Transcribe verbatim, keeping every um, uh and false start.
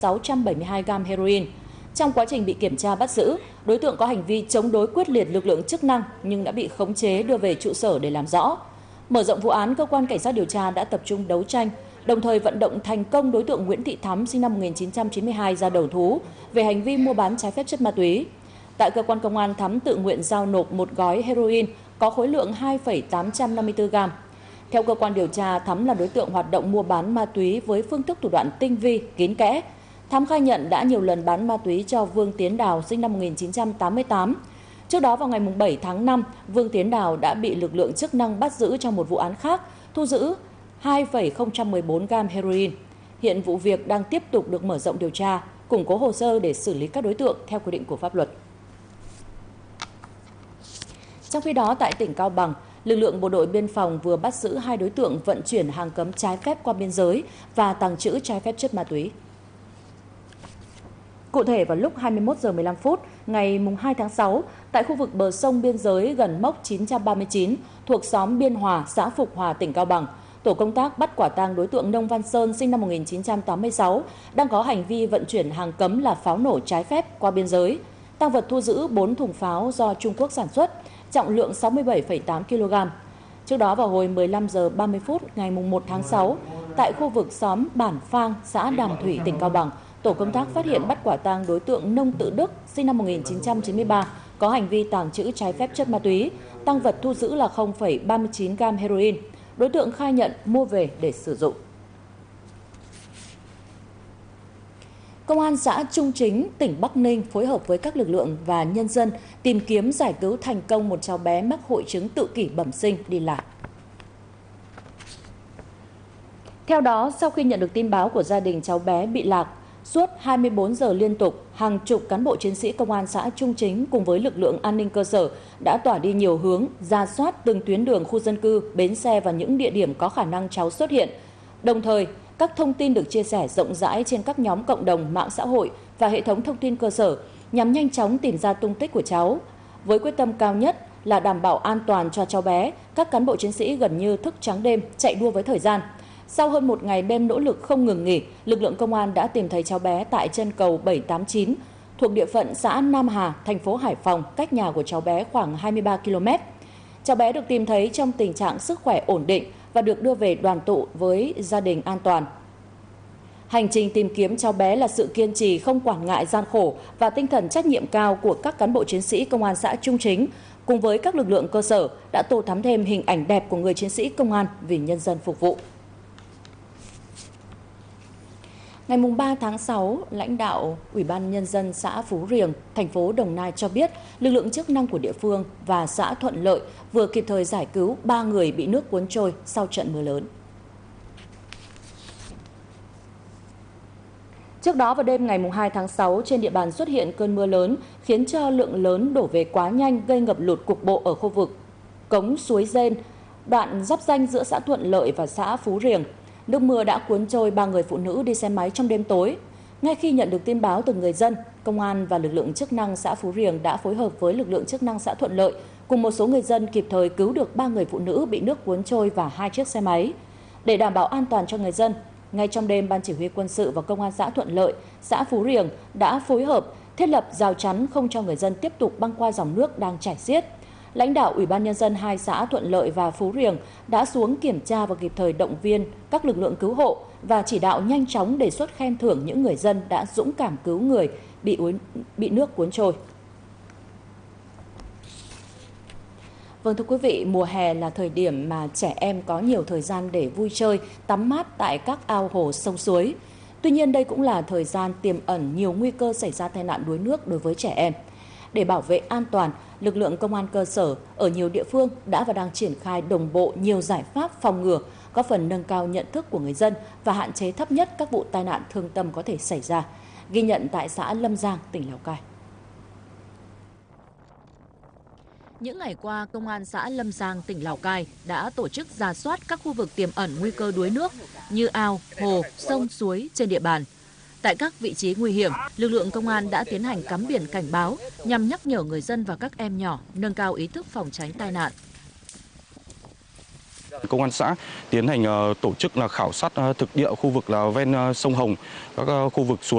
sáu trăm bảy mươi hai gam heroin. Trong quá trình bị kiểm tra bắt giữ, đối tượng có hành vi chống đối quyết liệt lực lượng chức năng nhưng đã bị khống chế đưa về trụ sở để làm rõ. Mở rộng vụ án, cơ quan cảnh sát điều tra đã tập trung đấu tranh, đồng thời vận động thành công đối tượng Nguyễn Thị Thắm sinh năm một nghìn chín trăm chín mươi hai ra đầu thú về hành vi mua bán trái phép chất ma túy. Tại cơ quan công an, Thắm tự nguyện giao nộp một gói heroin có khối lượng hai phẩy tám trăm năm mươi tư gam. Theo cơ quan điều tra, Thắm là đối tượng hoạt động mua bán ma túy với phương thức thủ đoạn tinh vi, kín kẽ. Thắm khai nhận đã nhiều lần bán ma túy cho Vương Tiến Đào sinh năm một nghìn chín trăm tám mươi tám. Trước đó vào ngày bảy tháng năm, Vương Tiến Đào đã bị lực lượng chức năng bắt giữ trong một vụ án khác, thu giữ hai phẩy không một bốn gam heroin. Hiện vụ việc đang tiếp tục được mở rộng điều tra, củng cố hồ sơ để xử lý các đối tượng theo quy định của pháp luật. Trong khi đó, tại tỉnh Cao Bằng, lực lượng bộ đội biên phòng vừa bắt giữ hai đối tượng vận chuyển hàng cấm trái phép qua biên giới và tàng trữ trái phép chất ma túy. Cụ thể, vào lúc hai mươi mốt giờ mười lăm phút ngày hai tháng sáu, tại khu vực bờ sông biên giới gần mốc chín trăm ba mươi chín thuộc xóm Biên Hòa, xã Phục Hòa, tỉnh Cao Bằng, tổ công tác bắt quả tang đối tượng Nông Văn Sơn sinh năm một nghìn chín trăm tám mươi sáu đang có hành vi vận chuyển hàng cấm là pháo nổ trái phép qua biên giới. Tang vật thu giữ bốn thùng pháo do Trung Quốc sản xuất, trọng lượng sáu mươi bảy phẩy tám ki lô gam. Trước đó vào hồi mười lăm giờ ba mươi phút ngày một tháng sáu, tại khu vực xóm Bản Phang, xã Đàm Thủy, tỉnh Cao Bằng, tổ công tác phát hiện bắt quả tang đối tượng Nông Tự Đức sinh năm một nghìn chín trăm chín mươi ba có hành vi tàng trữ trái phép chất ma túy. Tang vật thu giữ là không phẩy ba mươi chín gam heroin. Đối tượng khai nhận mua về để sử dụng. Công an xã Trung Chính, tỉnh Bắc Ninh phối hợp với các lực lượng và nhân dân tìm kiếm giải cứu thành công một cháu bé mắc hội chứng tự kỷ bẩm sinh đi lạc. Theo đó, sau khi nhận được tin báo của gia đình cháu bé bị lạc, suốt hai mươi bốn giờ liên tục, hàng chục cán bộ chiến sĩ công an xã Trung Chính cùng với lực lượng an ninh cơ sở đã tỏa đi nhiều hướng, ra soát từng tuyến đường khu dân cư, bến xe và những địa điểm có khả năng cháu xuất hiện. Đồng thời, các thông tin được chia sẻ rộng rãi trên các nhóm cộng đồng, mạng xã hội và hệ thống thông tin cơ sở nhằm nhanh chóng tìm ra tung tích của cháu. Với quyết tâm cao nhất là đảm bảo an toàn cho cháu bé, các cán bộ chiến sĩ gần như thức trắng đêm, chạy đua với thời gian. Sau hơn một ngày đêm nỗ lực không ngừng nghỉ, lực lượng công an đã tìm thấy cháu bé tại chân cầu bảy tám chín thuộc địa phận xã Nam Hà, thành phố Hải Phòng, cách nhà của cháu bé khoảng hai mươi ba ki lô mét. Cháu bé được tìm thấy trong tình trạng sức khỏe ổn định và được đưa về đoàn tụ với gia đình an toàn. Hành trình tìm kiếm cháu bé là sự kiên trì không quản ngại gian khổ và tinh thần trách nhiệm cao của các cán bộ chiến sĩ công an xã Trung Chính cùng với các lực lượng cơ sở đã tô thắm thêm hình ảnh đẹp của người chiến sĩ công an vì nhân dân phục vụ. Ngày ba tháng sáu, lãnh đạo Ủy ban Nhân dân xã Phú Riềng, thành phố Đồng Nai cho biết lực lượng chức năng của địa phương và xã Thuận Lợi vừa kịp thời giải cứu ba người bị nước cuốn trôi sau trận mưa lớn. Trước đó vào đêm ngày hai tháng sáu, trên địa bàn xuất hiện cơn mưa lớn khiến cho lượng lớn đổ về quá nhanh gây ngập lụt cục bộ ở khu vực cống Suối Rên, đoạn giáp ranh giữa xã Thuận Lợi và xã Phú Riềng. Nước mưa đã cuốn trôi ba người phụ nữ đi xe máy trong đêm tối. Ngay khi nhận được tin báo từ người dân, công an và lực lượng chức năng xã Phú Riềng đã phối hợp với lực lượng chức năng xã Thuận Lợi cùng một số người dân kịp thời cứu được ba người phụ nữ bị nước cuốn trôi và hai chiếc xe máy. Để đảm bảo an toàn cho người dân, ngay trong đêm, Ban Chỉ huy Quân sự và Công an xã Thuận Lợi, xã Phú Riềng đã phối hợp thiết lập rào chắn không cho người dân tiếp tục băng qua dòng nước đang chảy xiết. Lãnh đạo Ủy ban Nhân dân hai xã Thuận Lợi và Phú Riềng đã xuống kiểm tra và kịp thời động viên các lực lượng cứu hộ và chỉ đạo nhanh chóng đề xuất khen thưởng những người dân đã dũng cảm cứu người bị, bị nước cuốn trôi. Vâng thưa quý vị, mùa hè là thời điểm mà trẻ em có nhiều thời gian để vui chơi, tắm mát tại các ao hồ sông suối. Tuy nhiên đây cũng là thời gian tiềm ẩn nhiều nguy cơ xảy ra tai nạn đuối nước đối với trẻ em. Để bảo vệ an toàn, lực lượng công an cơ sở ở nhiều địa phương đã và đang triển khai đồng bộ nhiều giải pháp phòng ngừa, góp phần nâng cao nhận thức của người dân và hạn chế thấp nhất các vụ tai nạn thương tâm có thể xảy ra. Ghi nhận tại xã Lâm Giang, tỉnh Lào Cai. Những ngày qua, Công an xã Lâm Giang, tỉnh Lào Cai đã tổ chức rà soát các khu vực tiềm ẩn nguy cơ đuối nước như ao, hồ, sông, suối trên địa bàn. Tại các vị trí nguy hiểm, lực lượng công an đã tiến hành cắm biển cảnh báo nhằm nhắc nhở người dân và các em nhỏ nâng cao ý thức phòng tránh tai nạn. Công an xã tiến hành tổ chức là khảo sát thực địa khu vực là ven sông Hồng, các khu vực suối